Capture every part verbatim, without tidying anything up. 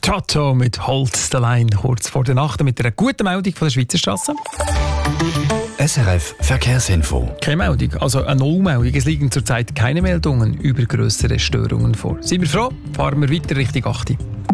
Toto mit Holz der Line kurz vor der Nacht mit einer guten Meldung von der Schweizer Straße. S R F Verkehrsinfo. Keine Meldung, also eine Nullmeldung. Es liegen zurzeit keine Meldungen über grössere Störungen vor. Seien wir froh, fahren wir weiter Richtung acht.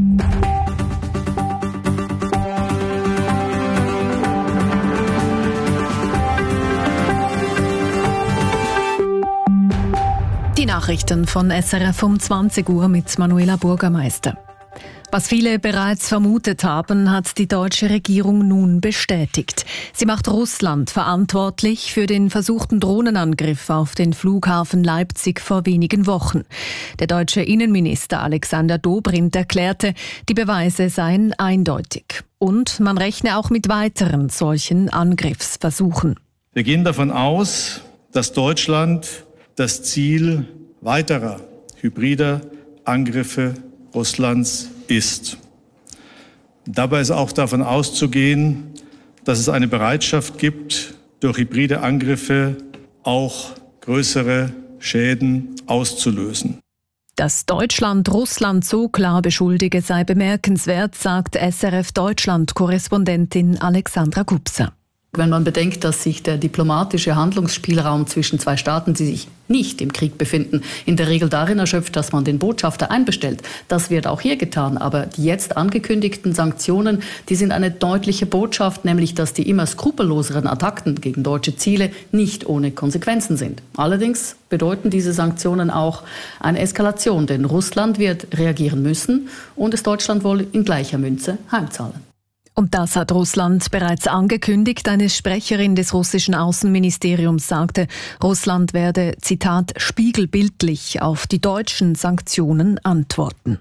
Die Nachrichten von S R F um zwanzig Uhr mit Manuela Bürgermeister. Was viele bereits vermutet haben, hat die deutsche Regierung nun bestätigt. Sie macht Russland verantwortlich für den versuchten Drohnenangriff auf den Flughafen Leipzig vor wenigen Wochen. Der deutsche Innenminister Alexander Dobrindt erklärte, die Beweise seien eindeutig. Und man rechne auch mit weiteren solchen Angriffsversuchen. Wir gehen davon aus, dass Deutschland das Ziel weiterer hybrider Angriffe Russlands ist. Dabei ist auch davon auszugehen, dass es eine Bereitschaft gibt, durch hybride Angriffe auch größere Schäden auszulösen. Dass Deutschland Russland so klar beschuldige, sei bemerkenswert, sagt S R F Deutschland-Korrespondentin Alexandra Gubser. Wenn man bedenkt, dass sich der diplomatische Handlungsspielraum zwischen zwei Staaten, die sich nicht im Krieg befinden, in der Regel darin erschöpft, dass man den Botschafter einbestellt. Das wird auch hier getan. Aber die jetzt angekündigten Sanktionen, die sind eine deutliche Botschaft, nämlich dass die immer skrupelloseren Attacken gegen deutsche Ziele nicht ohne Konsequenzen sind. Allerdings bedeuten diese Sanktionen auch eine Eskalation, denn Russland wird reagieren müssen und es Deutschland wohl in gleicher Münze heimzahlen. Und das hat Russland bereits angekündigt. Eine Sprecherin des russischen Außenministeriums sagte, Russland werde, Zitat, spiegelbildlich auf die deutschen Sanktionen antworten.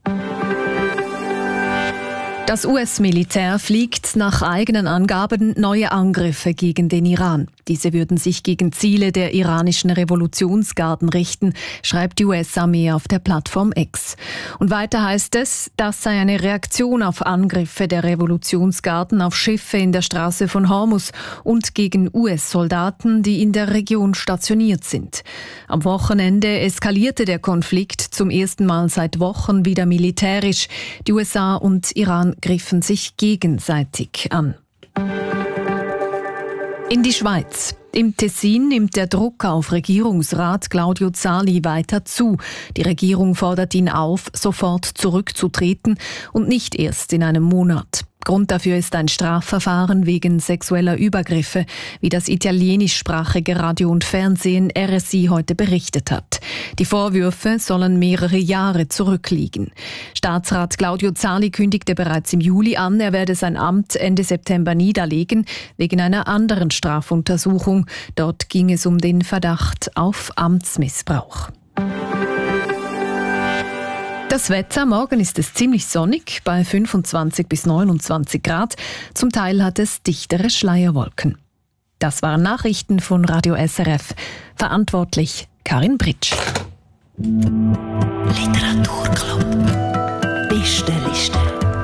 Das U S-Militär fliegt nach eigenen Angaben neue Angriffe gegen den Iran. Diese würden sich gegen Ziele der iranischen Revolutionsgarden richten, schreibt die U S-Armee auf der Plattform X. Und weiter heißt es, das sei eine Reaktion auf Angriffe der Revolutionsgarden auf Schiffe in der Straße von Hormuz und gegen U S-Soldaten, die in der Region stationiert sind. Am Wochenende eskalierte der Konflikt zum ersten Mal seit Wochen wieder militärisch. Die U S A und Iran griffen sich gegenseitig an. In die Schweiz. Im Tessin nimmt der Druck auf Regierungsrat Claudio Zali weiter zu. Die Regierung fordert ihn auf, sofort zurückzutreten und nicht erst in einem Monat. Grund dafür ist ein Strafverfahren wegen sexueller Übergriffe, wie das italienischsprachige Radio und Fernsehen R S I heute berichtet hat. Die Vorwürfe sollen mehrere Jahre zurückliegen. Staatsrat Claudio Zali kündigte bereits im Juli an, er werde sein Amt Ende September niederlegen, wegen einer anderen Strafuntersuchung. Dort ging es um den Verdacht auf Amtsmissbrauch. Das Wetter, morgen ist es ziemlich sonnig, bei fünfundzwanzig bis neunundzwanzig Grad. Zum Teil hat es dichtere Schleierwolken. Das waren Nachrichten von Radio S R F. Verantwortlich Karin Britsch. Literaturclub. Bestenliste.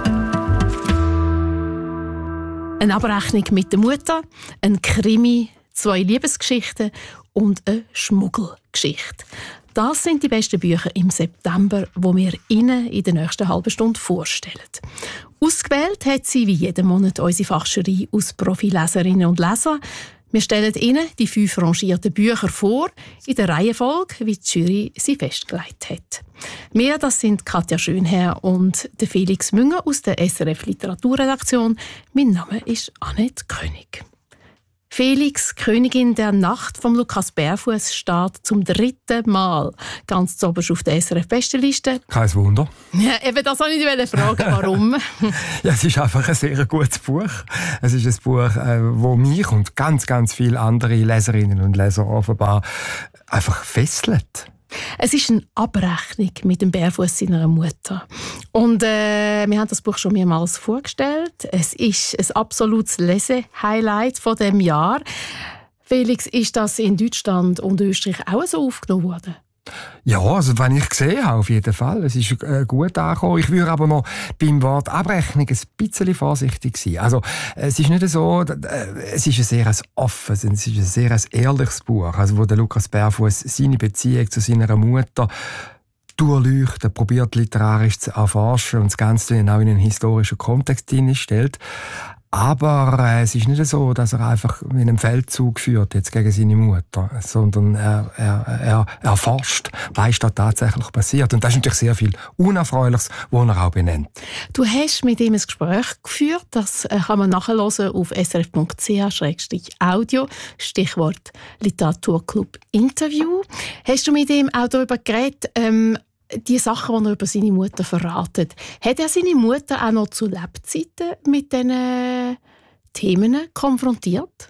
Eine Abrechnung mit der Mutter, ein Krimi, zwei Liebesgeschichten und eine Schmuggelgeschichte. Das sind die besten Bücher im September, die wir Ihnen in der nächsten halben Stunde vorstellen. Ausgewählt hat sie wie jeden Monat unsere Fachjury aus Profileserinnen und Lesern. Wir stellen Ihnen die fünf rangierten Bücher vor, in der Reihenfolge, wie die Jury sie festgelegt hat. Wir, das sind Katja Schönherr und der Felix Münger aus der S R F Literaturredaktion. Mein Name ist Annette König. Felix, Königin der Nacht von Lukas Bärfuss, steht zum dritten Mal ganz oben auf der S R F-Bestenliste. Kein Wunder. Ja, eben das wollte ich fragen, warum? Ja, es ist einfach ein sehr gutes Buch. Es ist ein Buch, das mich und ganz, ganz viele andere Leserinnen und Leser offenbar einfach fesselt. Es ist eine Abrechnung mit dem Bärfuss seiner Mutter. Und äh, wir haben das Buch schon mehrmals vorgestellt. Es ist ein absolutes Lesehighlight von dem Jahr. Felix, ist das in Deutschland und Österreich auch so aufgenommen worden? Ja, also wenn ich gesehen habe, auf jeden Fall. Es ist äh, gut angekommen. Ich würde aber noch beim Wort Abrechnung ein bisschen vorsichtig sein. Also, es ist nicht so, äh, es ist ein sehr offenes, es ist ein sehr ehrliches Buch, also wo der Lukas Bärfuss seine Beziehung zu seiner Mutter durchleuchtet, probiert literarisch zu erforschen und das Ganze dann auch in einen historischen Kontext hineinstellt. Aber äh, es ist nicht so, dass er einfach in einem Feldzug führt jetzt gegen seine Mutter, sondern er, er, er erforscht, was ist da tatsächlich passiert. Und das ist natürlich sehr viel Unerfreuliches, was er auch benennt. Du hast mit ihm ein Gespräch geführt, das kann man nachhören auf s r f punkt c h slash audio, Stichwort Literaturclub Interview. Hast du mit ihm auch darüber geredet, ähm, die Sachen, die er über seine Mutter verratet? Hat er seine Mutter auch noch zu Lebzeiten mit diesen Themen konfrontiert?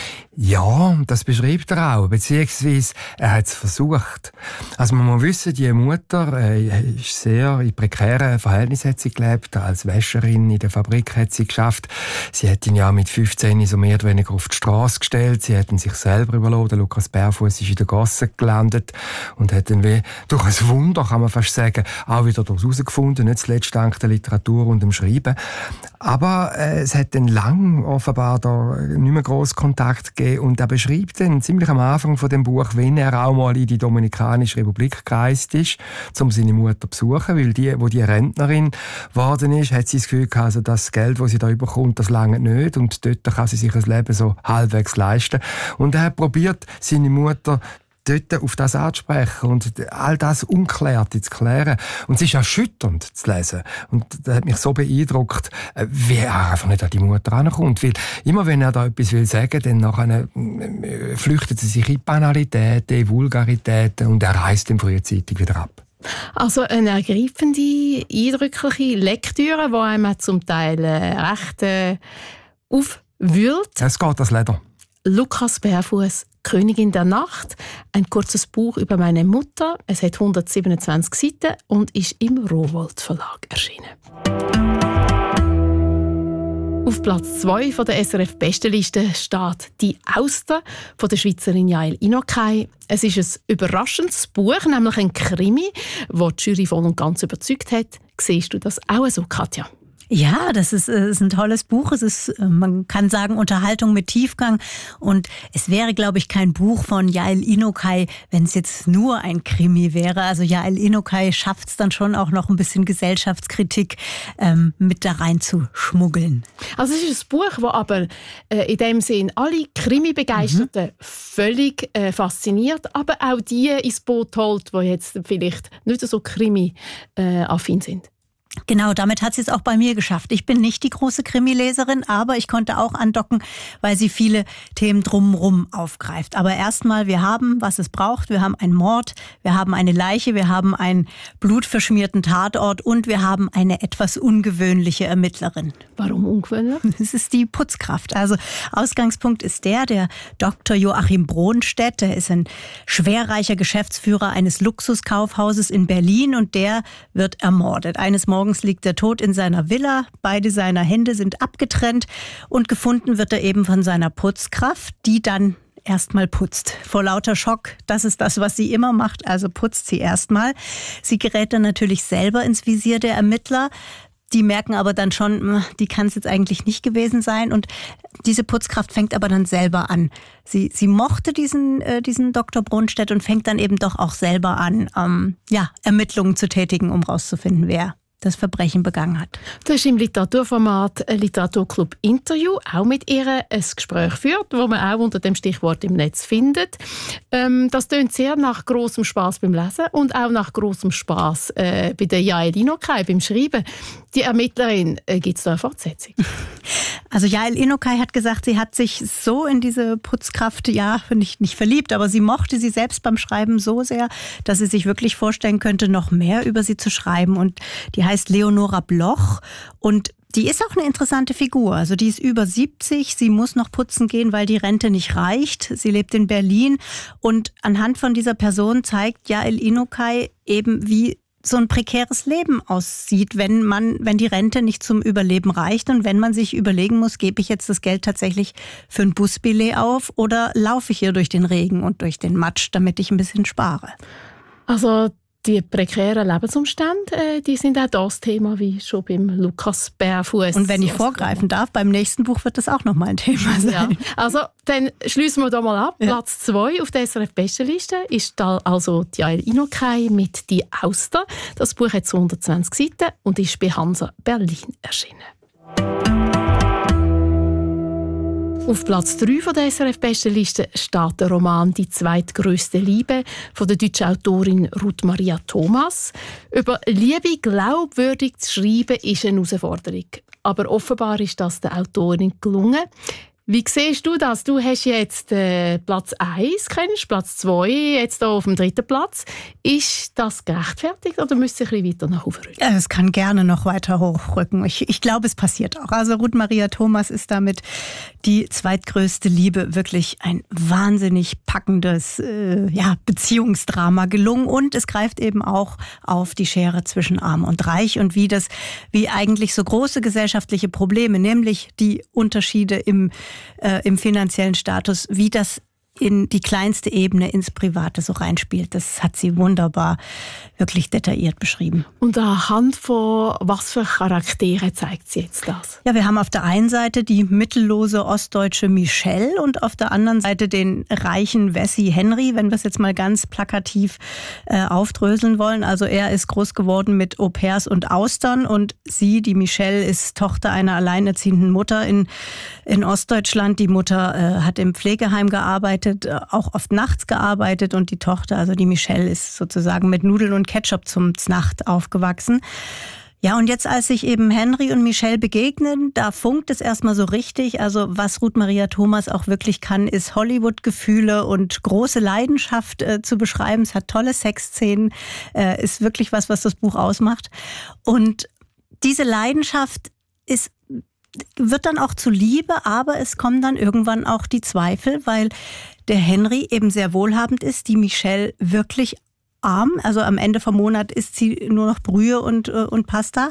Ja, das beschreibt er auch, beziehungsweise er hat es versucht. Also man muss wissen, die Mutter äh, ist sehr in prekären Verhältnissen hat sie gelebt, als Wäscherin in der Fabrik hat sie geschafft. Sie hat ihn ja mit fünfzehn so mehr oder weniger auf die Straße gestellt, sie hat ihn sich selber überlassen. Lukas Bärfuss ist in der Gasse gelandet und hat dann wie durch ein Wunder, kann man fast sagen, auch wieder daraus herausgefunden, nicht zuletzt dank der Literatur und dem Schreiben. Aber äh, es hat dann lang offenbar da nicht mehr gross Kontakt gegeben. Und er beschreibt dann ziemlich am Anfang von dem Buch, wenn er auch mal in die Dominikanische Republik gereist ist, um seine Mutter zu besuchen, weil die, wo die Rentnerin geworden ist, hat sie das Gefühl gehabt, also das Geld, das sie da überkommt, das lange nicht und dort kann sie sich das Leben so halbwegs leisten. Und er hat probiert, seine Mutter dort auf das anzusprechen und all das Unklärte zu klären. Und es ist erschütternd zu lesen. Und das hat mich so beeindruckt, wie er einfach nicht an die Mutter rankommt. Weil immer wenn er da etwas will sagen, dann nachher flüchtet sie sich in Banalitäten, in Vulgaritäten und er reist dann frühzeitig wieder ab. Also eine ergreifende, eindrückliche Lektüre, die einem zum Teil recht äh, aufwühlt. Es geht das Leder. Lukas Bärfuss, Königin der Nacht, ein kurzes Buch über meine Mutter. Es hat hundertsiebenundzwanzig Seiten und ist im Rowohlt Verlag erschienen. Auf Platz zwei der S R F-Bestenliste steht «Die Auster» von der Schweizerin Yael Inokai. Es ist ein überraschendes Buch, nämlich ein Krimi, das die Jury voll und ganz überzeugt hat. Siehst du das auch so, Katja? Ja, das ist, ist ein tolles Buch. Es ist, man kann sagen, Unterhaltung mit Tiefgang. Und es wäre, glaube ich, kein Buch von Yael Inokai, wenn es jetzt nur ein Krimi wäre. Also Yael Inokai schafft es dann schon auch noch ein bisschen Gesellschaftskritik ähm, mit da rein zu schmuggeln. Also es ist ein Buch, das aber äh, in dem Sinn alle Krimi-Begeisterten mhm. völlig äh, fasziniert, aber auch die ins Boot holt, die jetzt vielleicht nicht so Krimi-affin äh, sind. Genau, damit hat sie es auch bei mir geschafft. Ich bin nicht die große Krimileserin, aber ich konnte auch andocken, weil sie viele Themen drumherum aufgreift. Aber erstmal, wir haben, was es braucht. Wir haben einen Mord, wir haben eine Leiche, wir haben einen blutverschmierten Tatort und wir haben eine etwas ungewöhnliche Ermittlerin. Warum ungewöhnlich? Es ist die Putzkraft. Also Ausgangspunkt ist der, der Doktor Joachim Bronstedt, der ist ein schwerreicher Geschäftsführer eines Luxuskaufhauses in Berlin und der wird ermordet. Eines Morgens liegt er tot in seiner Villa, beide seiner Hände sind abgetrennt und gefunden wird er eben von seiner Putzkraft, die dann erstmal putzt. Vor lauter Schock, das ist das, was sie immer macht, also putzt sie erstmal. Sie gerät dann natürlich selber ins Visier der Ermittler. Die merken aber dann schon, die kann es jetzt eigentlich nicht gewesen sein. Und diese Putzkraft fängt aber dann selber an. Sie, sie mochte diesen, äh, diesen Doktor Bronstedt und fängt dann eben doch auch selber an, ähm, ja, Ermittlungen zu tätigen, um rauszufinden, wer das Verbrechen begangen hat. Du hast im Literaturformat Literaturclub Interview auch mit ihr ein Gespräch geführt, das man auch unter dem Stichwort im Netz findet. Ähm, das tönt sehr nach grossem Spass beim Lesen und auch nach grossem Spass äh, bei der Yael Inokai beim Schreiben. Die Ermittlerin, äh, gibt es da eine Fortsetzung? Also Yael Inokai hat gesagt, sie hat sich so in diese Putzkraft, ja, nicht, nicht verliebt, aber sie mochte sie selbst beim Schreiben so sehr, dass sie sich wirklich vorstellen könnte, noch mehr über sie zu schreiben. Und die heißt Leonora Bloch und die ist auch eine interessante Figur. Also die ist über siebzig, sie muss noch putzen gehen, weil die Rente nicht reicht. Sie lebt in Berlin und anhand von dieser Person zeigt Yael Inokai eben, wie so ein prekäres Leben aussieht, wenn man, wenn die Rente nicht zum Überleben reicht und wenn man sich überlegen muss, gebe ich jetzt das Geld tatsächlich für ein Busbillet auf oder laufe ich hier durch den Regen und durch den Matsch, damit ich ein bisschen spare. Also Die prekären Lebensumstände, äh, die sind auch das Thema, wie schon beim Lukas Bärfuss. Und wenn ich vorgreifen darf, beim nächsten Buch wird das auch noch mal ein Thema sein. Ja. Also, dann schließen wir da mal ab. Ja. Platz zwei auf der S R F-Bestenliste ist da also die Jael Inokai mit «Die Auster». Das Buch hat zweihundertzwanzig Seiten und ist bei Hansa Berlin erschienen. Auf Platz drei von der S R F-Bestenliste steht der Roman «Die zweitgrößte Liebe» von der deutschen Autorin Ruth Maria Thomas. Über Liebe glaubwürdig zu schreiben, ist eine Herausforderung. Aber offenbar ist das der Autorin gelungen. Wie siehst du das? Du hast jetzt äh, Platz eins, kennst, Platz zwei, jetzt hier auf dem dritten Platz. Ist das gerechtfertigt oder müsste ich ein bisschen weiter nach oben rücken? Ja, es kann gerne noch weiter hochrücken. Ich, ich glaube, es passiert auch. Also Ruth Maria Thomas ist damit die zweitgrößte Liebe wirklich ein wahnsinnig packendes äh, ja, Beziehungsdrama gelungen. Und es greift eben auch auf die Schere zwischen Arm und Reich und wie das, wie eigentlich so große gesellschaftliche Probleme, nämlich die Unterschiede im Äh, im finanziellen Status, wie das in die kleinste Ebene ins Private so reinspielt. Das hat sie wunderbar, wirklich detailliert beschrieben. Und anhand von was für Charaktere zeigt sie jetzt das? Ja, wir haben auf der einen Seite die mittellose ostdeutsche Michelle und auf der anderen Seite den reichen Wessi Henry, wenn wir es jetzt mal ganz plakativ äh, aufdröseln wollen. Also er ist groß geworden mit Au-pairs und Austern und sie, die Michelle, ist Tochter einer alleinerziehenden Mutter in, in Ostdeutschland. Die Mutter äh, hat im Pflegeheim gearbeitet, auch oft nachts gearbeitet und die Tochter, also die Michelle, ist sozusagen mit Nudeln und Ketchup zum Znacht aufgewachsen. Ja, und jetzt, als sich eben Henry und Michelle begegnen, da funkt es erstmal so richtig. Also was Ruth Maria Thomas auch wirklich kann, ist Hollywood-Gefühle und große Leidenschaft äh, zu beschreiben. Es hat tolle Sexszenen, äh, ist wirklich was, was das Buch ausmacht. Und diese Leidenschaft ist wird dann auch zu Liebe, aber es kommen dann irgendwann auch die Zweifel, weil der Henry eben sehr wohlhabend ist, die Michelle wirklich arm, also am Ende vom Monat isst sie nur noch Brühe und, und Pasta.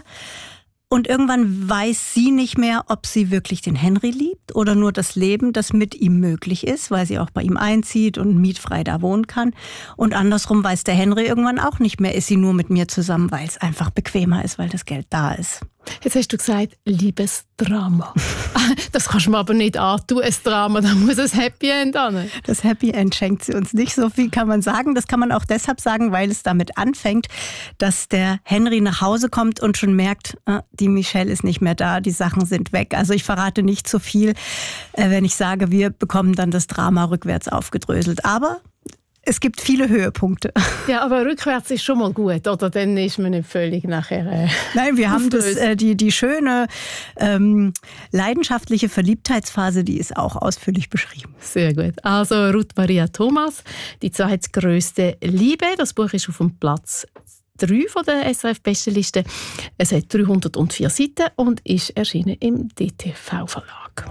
Und irgendwann weiß sie nicht mehr, ob sie wirklich den Henry liebt oder nur das Leben, das mit ihm möglich ist, weil sie auch bei ihm einzieht und mietfrei da wohnen kann. Und andersrum weiß der Henry irgendwann auch nicht mehr, ist sie nur mit mir zusammen, weil es einfach bequemer ist, weil das Geld da ist. Jetzt hast du gesagt, Liebesdrama. Das kannst du mir aber nicht antun, ein Drama, da muss ein Happy End an. Das Happy End schenkt sie uns nicht, so viel kann man sagen. Das kann man auch deshalb sagen, weil es damit anfängt, dass der Henry nach Hause kommt und schon merkt, die Michelle ist nicht mehr da, die Sachen sind weg. Also ich verrate nicht so viel, wenn ich sage, wir bekommen dann das Drama rückwärts aufgedröselt. Aber es gibt viele Höhepunkte. Ja, aber rückwärts ist schon mal gut, oder? Dann ist man nicht völlig nachher äh, Nein, wir haben das, äh, die, die schöne, ähm, leidenschaftliche Verliebtheitsphase, die ist auch ausführlich beschrieben. Sehr gut. Also Ruth Maria Thomas, die zweitgrößte Liebe. Das Buch ist auf dem Platz drei von der S R F-Bestenliste. Es hat dreihundertvier Seiten und ist erschienen im D T V-Verlag.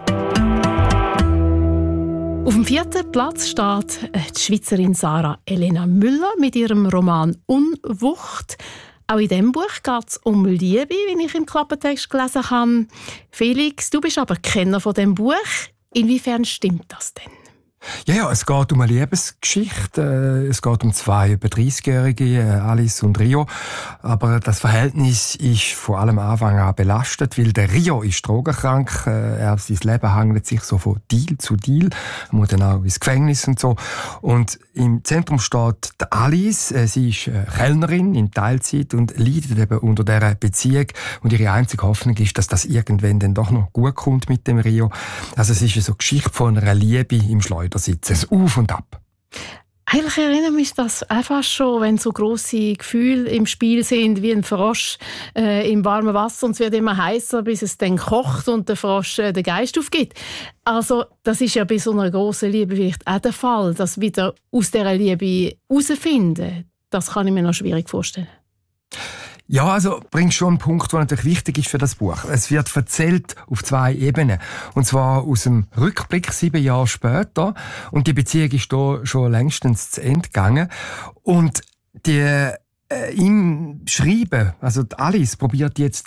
Auf dem vierten Platz steht die Schweizerin Sarah Elena Müller mit ihrem Roman «Unwucht». Auch in diesem Buch geht es um Liebe, wie ich im Klappentext gelesen habe. Felix, du bist aber Kenner von diesem Buch. Inwiefern stimmt das denn? Ja, ja, es geht um eine Liebesgeschichte. Es geht um zwei über dreißigjährige, Alice und Rio. Aber das Verhältnis ist von allem Anfang an belastet, weil der Rio ist drogenkrank. Er, sein Leben hangelt sich so von Deal zu Deal. Er muss dann auch ins Gefängnis und so. Und im Zentrum steht die Alice. Sie ist Kellnerin in Teilzeit und leidet eben unter dieser Beziehung. Und ihre einzige Hoffnung ist, dass das irgendwann dann doch noch gut kommt mit dem Rio. Also es ist so eine Geschichte von einer Liebe im Schleuder. Da sitzt es auf und ab. Eigentlich erinnert mich das einfach schon, wenn so grosse Gefühle im Spiel sind, wie ein Frosch äh, im warmen Wasser und es wird immer heißer, bis es dann kocht und der Frosch äh, den Geist aufgibt. Also das ist ja bei so einer grossen Liebe vielleicht auch der Fall, dass wieder aus dieser Liebe herausfinden. Das kann ich mir noch schwierig vorstellen. Ja, also bringst schon einen Punkt, der natürlich wichtig ist für das Buch. Es wird erzählt auf zwei Ebenen. Und zwar aus dem Rückblick sieben Jahre später. Und die Beziehung ist da schon längstens zu Ende gegangen. Und die, äh, im Schreiben, also die Alice probiert jetzt äh,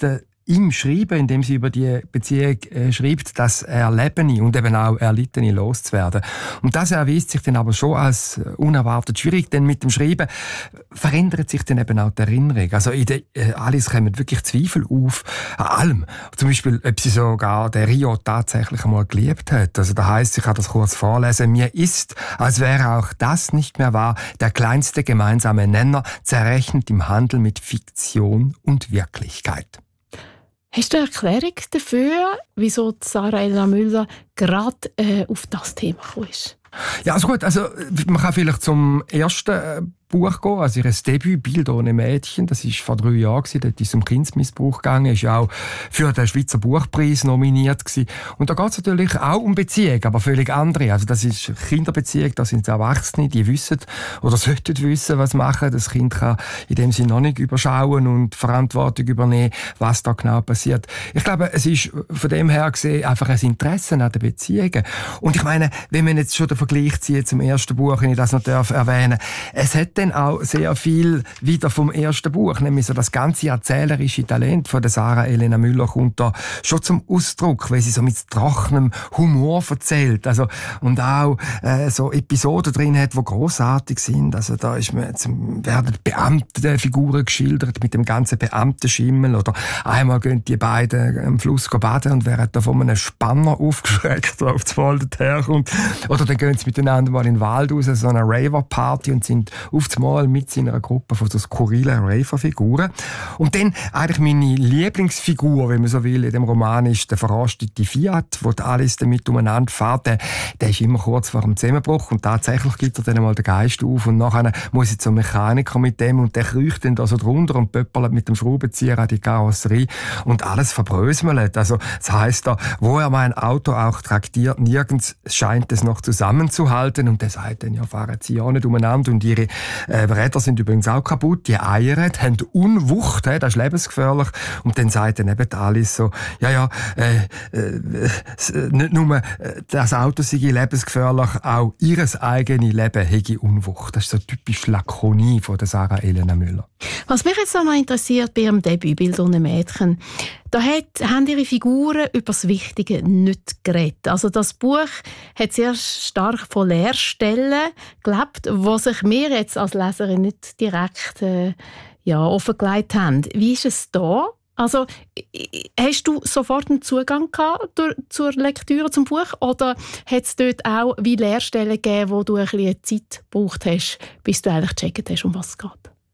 im Schreiben, indem sie über die Beziehung äh, schreibt, das Erlebene und eben auch Erlittene loszuwerden. Und das erweist sich dann aber schon als unerwartet schwierig, denn mit dem Schreiben verändert sich dann eben auch die Erinnerung. Also in der äh, Alice kommen wirklich Zweifel auf an allem. Zum Beispiel, ob sie sogar den Rio tatsächlich einmal geliebt hat. Also da heisst, ich kann das kurz vorlesen, mir ist, als wäre auch das nicht mehr wahr, der kleinste gemeinsame Nenner, zerrechnet im Handel mit Fiktion und Wirklichkeit. Hast du eine Erklärung dafür, wieso Sarah Elena Müller gerade äh, auf das Thema gekommen ist? Ja, also gut, also man kann vielleicht zum ersten äh, Buch gehen, also ihr Debüt «Bild ohne Mädchen», das war vor drei Jahren, dort ist es um Kindesmissbrauch gegangen, ist ja auch für den Schweizer Buchpreis nominiert gewesen. Und da geht es natürlich auch um Beziehung, aber völlig andere. Also das ist Kinderbeziehung, da sind Erwachsene, die wissen oder sollten wissen, was machen. Das Kind kann in dem Sinne noch nicht überschauen und Verantwortung übernehmen, was da genau passiert. Ich glaube, es ist von dem her gesehen einfach ein Interesse an den Beziehungen. Und ich meine, wenn man jetzt schon den Vergleich zieht zum ersten Buch, wenn ich das noch darf erwähnen, es hat dann auch sehr viel wieder vom ersten Buch, nämlich so das ganze erzählerische Talent von der Sarah Elena Müller kommt da schon zum Ausdruck, weil sie so mit trockenem Humor erzählt, also und auch äh, so Episoden drin hat, die grossartig sind. Also da ist man, jetzt werden Beamtenfiguren geschildert mit dem ganzen Beamtenschimmel oder einmal gehen die beiden am Fluss baden und werden da von einem Spanner aufgeschreckt, der auf das Waldet herkommt. Oder dann gehen sie miteinander mal in den Wald raus, so eine Raver-Party und sind auf das Mal mit seiner Gruppe von so skurrilen Raver-Figuren. Und dann eigentlich meine Lieblingsfigur, wenn man so will, in dem Roman ist der verrostete Fiat, wo die Alice damit umeinander fährt. Der, der ist immer kurz vor dem Zusammenbruch und tatsächlich gibt er dann mal den Geist auf und nachher muss ich zum Mechaniker mit dem und der kriecht dann da so drunter und pöppelt mit dem Schraubenzieher an die Karosserie und alles verbröselt. Also das heisst da, wo er mein Auto auch traktiert, nirgends scheint es noch zusammenzuhalten und der sagt dann, ja, fahren Sie ja nicht umeinander und ihre Äh, Räder sind übrigens auch kaputt, die Eier haben Unwucht, das ist lebensgefährlich. Und dann sagt dann eben Alice so, ja, ja, äh, äh, nicht nur das Auto sei lebensgefährlich, auch ihr eigenes Leben hätte Unwucht. Das ist so typisch Lakonie von der Sarah Elena Müller. Was mich jetzt noch interessiert bei ihrem Debüt «Bild ohne Mädchen», da hat, haben ihre Figuren über das Wichtige nicht geredet. Also das Buch hat sehr stark von Leerstellen gelebt, die sich mir jetzt als Leserin nicht direkt äh, ja, offengelegt haben. Wie ist es da? Also, hast du sofort einen Zugang gehabt zur Lektüre zum Buch oder hat es dort auch wie Leerstellen gegeben, wo du ein bisschen Zeit gebraucht hast, bis du eigentlich gecheckt hast, um was es geht?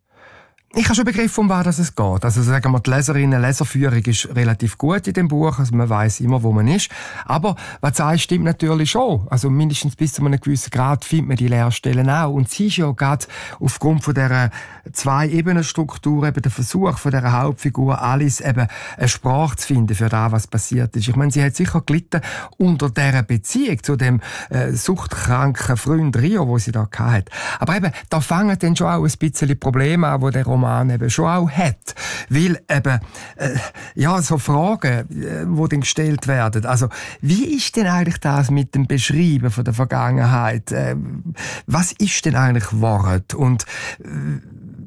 Ich habe schon begriffen, um was es geht. Also sagen wir, die Leserinnen-Leserführung ist relativ gut in dem Buch. Also man weiss immer, wo man ist. Aber was du sagst, stimmt natürlich schon. Also mindestens bis zu einem gewissen Grad findet man die Leerstellen auch. Und sie ist ja gerade aufgrund von dieser Zwei-Ebenen-Struktur eben der Versuch von dieser Hauptfigur Alice eben eine Sprache zu finden für das, was passiert ist. Ich meine, sie hat sicher gelitten unter dieser Beziehung zu dem äh, suchtkranken Freund Rio, wo sie da hatte. Aber eben, da fangen dann schon auch ein bisschen Probleme an, wo der Roman eben schon auch hat. Weil eben, äh, ja, so Fragen, äh, die dann gestellt werden. Also, wie ist denn eigentlich das mit dem Beschreiben von der Vergangenheit? Äh, was ist denn eigentlich Wort? Und äh,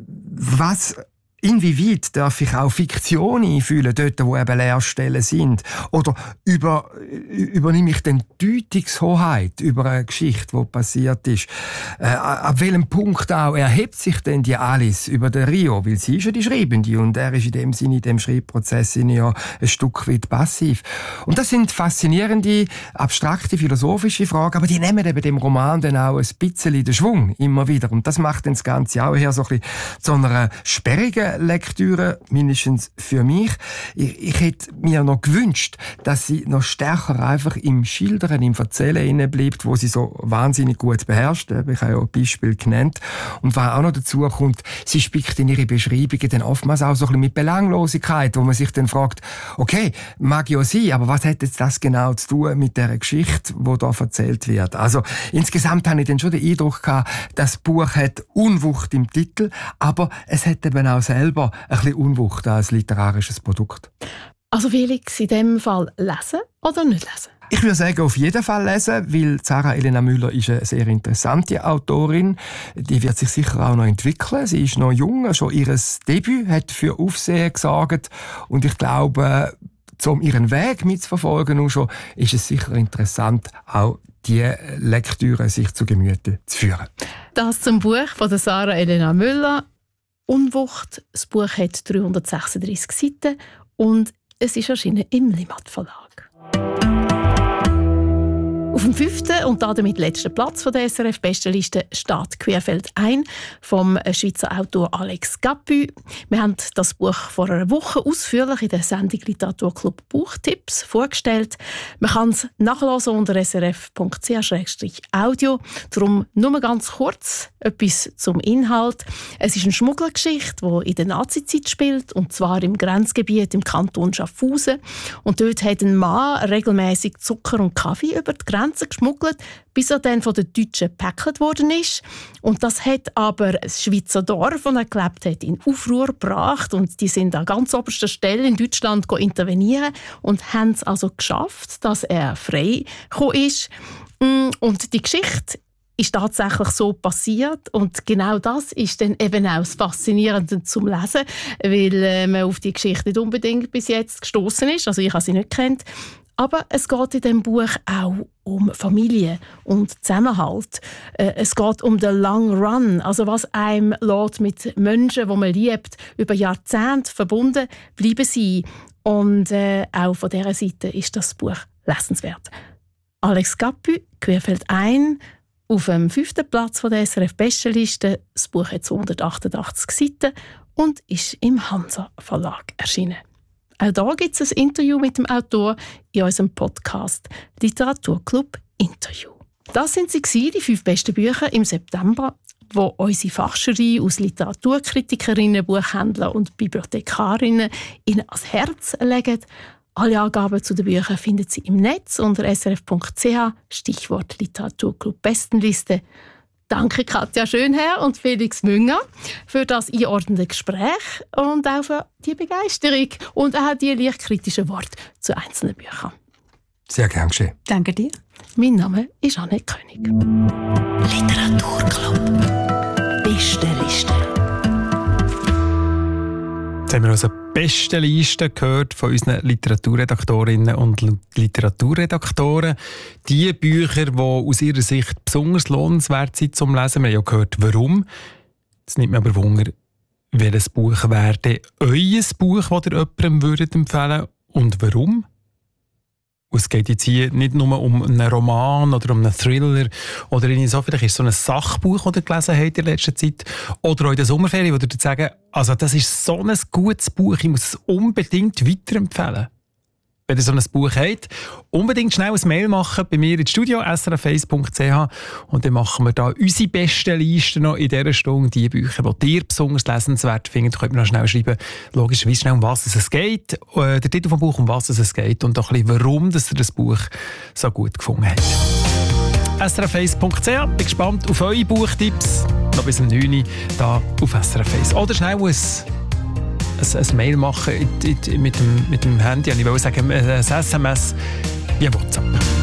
was, inwieweit darf ich auch Fiktion einfühlen, dort, wo eben Leerstellen sind? Oder über, übernehme ich dann Deutungshoheit über eine Geschichte, die passiert ist? Äh, ab welchem Punkt auch erhebt sich denn die Alice über den Rio? Weil sie ist ja die Schreibende und er ist in dem Sinne, in dem Schreibprozess ja ein Stück weit passiv. Und das sind faszinierende, abstrakte, philosophische Fragen, aber die nehmen eben dem Roman dann auch ein bisschen den Schwung immer wieder. Und das macht dann das Ganze auch eher so ein bisschen zu einer sperrigen Lektüre, mindestens für mich. Ich, ich hätte mir noch gewünscht, dass sie noch stärker einfach im Schildern, im Erzählen inne bleibt, wo sie so wahnsinnig gut beherrscht. Ich habe ja ein Beispiel genannt. Und was auch noch dazu kommt, sie spickt in ihre Beschreibungen dann oftmals auch so ein bisschen mit Belanglosigkeit, wo man sich dann fragt, okay, mag ja sein, aber was hat jetzt das genau zu tun mit der Geschichte, die da erzählt wird? Also insgesamt habe ich dann schon den Eindruck gehabt, das Buch hat Unwucht im Titel, aber es hat eben auch selber ein bisschen Unwucht als literarisches Produkt. Also Felix, in diesem Fall lesen oder nicht lesen? Ich würde sagen, auf jeden Fall lesen, weil Sarah Elena Müller ist eine sehr interessante Autorin. Die wird sich sicher auch noch entwickeln. Sie ist noch jung, schon ihr Debüt hat für Aufsehen gesorgt. Und ich glaube, um ihren Weg mitzuverfolgen, auch schon, ist es sicher interessant, auch die Lektüre sich zu Gemüte zu führen. Das zum Buch von der Sarah Elena Müller. Unwucht. Das Buch hat dreihundertsechsunddreissig Seiten und es ist erschienen im Limmat Verlag. Auf dem fünften und damit letzten Platz von der S R F-Bestenliste steht «Querfeld ein» vom Schweizer Autor Alex Capu. Wir haben das Buch vor einer Woche ausführlich in der Sendung Literaturclub Buchtipps vorgestellt. Man kann es nachlesen unter s r f punkt c h slash audio. Darum nur ganz kurz etwas zum Inhalt. Es ist eine Schmugglergeschichte, die in der Nazizeit spielt, und zwar im Grenzgebiet im Kanton Schaffhausen. Und dort hat ein Mann regelmäßig Zucker und Kaffee über die Grenze geschmuggelt, bis er dann von den Deutschen gepäckelt worden ist. Und das hat aber das Schweizer Dorf, wo er gelebt hat, in Aufruhr gebracht. Und die sind an ganz oberster Stelle in Deutschland intervenieren und haben es also geschafft, dass er frei gekommen ist. Und die Geschichte ist tatsächlich so passiert, und genau das ist dann eben auch das Faszinierende zum Lesen, weil äh, man auf die Geschichte nicht unbedingt bis jetzt gestoßen ist, also ich habe sie nicht gekannt. Aber es geht in diesem Buch auch um Familie und Zusammenhalt. Äh, es geht um den Long Run, also was einem lässt mit Menschen, die man liebt, über Jahrzehnte verbunden bleiben sie. Und äh, auch von dieser Seite ist das Buch lesenswert. Alex Capu, «Querfeld ein», auf dem fünften Platz von der S R F-Bestenliste. Das Buch hat zweihundertachtundachtzig Seiten und ist im Hansa Verlag erschienen. Auch da gibt es ein Interview mit dem Autor in unserem Podcast Literaturclub Interview. Das sind sie gewesen, die fünf besten Bücher im September, wo unsere Fachjury aus Literaturkritikerinnen, Buchhändlern und Bibliothekarinnen Ihnen ans Herz legen. Alle Angaben zu den Büchern finden Sie im Netz unter s r f punkt c h, Stichwort Literaturclub Bestenliste. Danke Katja Schönherr und Felix Münger für das einordnende Gespräch und auch für die Begeisterung und auch die leicht kritischen Worte zu einzelnen Büchern. Sehr gern geschehen. Danke dir. Mein Name ist Annette König. Literaturclub Bestenliste. Jetzt haben wir also die beste Liste gehört von unseren Literaturredaktorinnen und Literaturredaktoren. Die Bücher, die aus ihrer Sicht besonders lohnenswert sind zum Lesen. Wir haben ja gehört, warum. Jetzt nimmt mir aber Wunder, welches Buch wäre denn euer Buch, das ihr jemandem würdet empfehlen, und warum? Und es geht jetzt hier nicht nur um einen Roman oder um einen Thriller oder irgendwie so. Vielleicht ist es so ein Sachbuch, das ihr gelesen habt in letzter Zeit. Oder auch in der Sommerferien, wo ihr sagen, also das ist so ein gutes Buch, ich muss es unbedingt weiterempfehlen. Wenn ihr so ein Buch habt, unbedingt schnell ein Mail machen bei mir ins Studio, s r f eins punkt c h, und dann machen wir da unsere besten Listen noch in dieser Stunde. Die Bücher, die ihr besonders lesenswert findet, könnt ihr noch schnell schreiben, logischerweise schnell, um was es geht, äh, der Titel vom Buch, um was es geht, und auch ein bisschen, warum dass ihr das Buch so gut gefunden habt. s r f eins punkt c h, bin gespannt auf eure Buchtipps, noch bis um neun Uhr hier auf S R F eins. Oder schnell ein Ein, ein Mail machen mit dem, mit dem Handy, ich wollte sagen, ein S M S via WhatsApp.